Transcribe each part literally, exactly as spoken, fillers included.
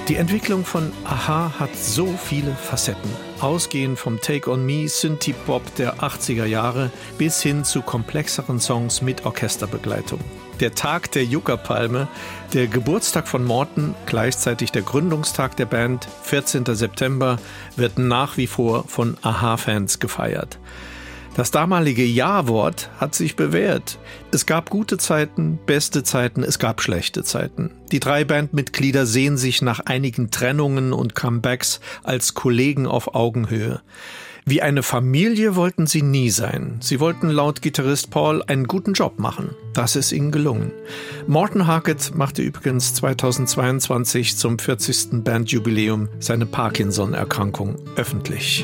Die Entwicklung von a-ha hat so viele Facetten. Ausgehend vom Take on Me, Synthie-Pop der achtziger Jahre bis hin zu komplexeren Songs mit Orchesterbegleitung. Der Tag der Yucca-Palme, der Geburtstag von Morten, gleichzeitig der Gründungstag der Band, vierzehnter September, wird nach wie vor von a-ha-Fans gefeiert. Das damalige Ja-Wort hat sich bewährt. Es gab gute Zeiten, beste Zeiten, es gab schlechte Zeiten. Die drei Bandmitglieder sehen sich nach einigen Trennungen und Comebacks als Kollegen auf Augenhöhe. Wie eine Familie wollten sie nie sein. Sie wollten laut Gitarrist Paul einen guten Job machen. Das ist ihnen gelungen. Morten Harket machte übrigens zweitausendzweiundzwanzig zum vierzigsten Bandjubiläum seine Parkinson-Erkrankung öffentlich.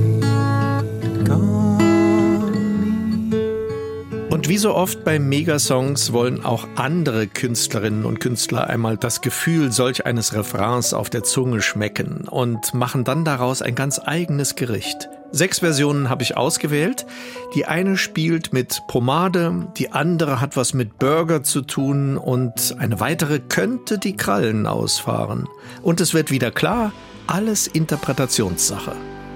Und wie so oft bei Megasongs wollen auch andere Künstlerinnen und Künstler einmal das Gefühl solch eines Refrains auf der Zunge schmecken und machen dann daraus ein ganz eigenes Gericht. Sechs Versionen habe ich ausgewählt. Die eine spielt mit Pomade, die andere hat was mit Burger zu tun und eine weitere könnte die Krallen ausfahren. Und es wird wieder klar, alles Interpretationssache.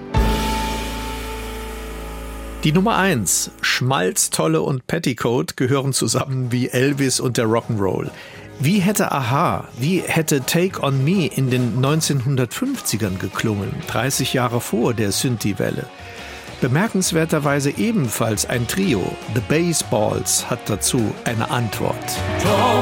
Die Nummer eins, Schmalz, Tolle und Petticoat gehören zusammen wie Elvis und der Rock'n'Roll. Wie hätte a-ha, wie hätte Take on Me in den neunzehnhundertfünfzigern geklungen, dreißig Jahre vor der Synthie-Welle? Bemerkenswerterweise ebenfalls ein Trio, The Baseballs, hat dazu eine Antwort.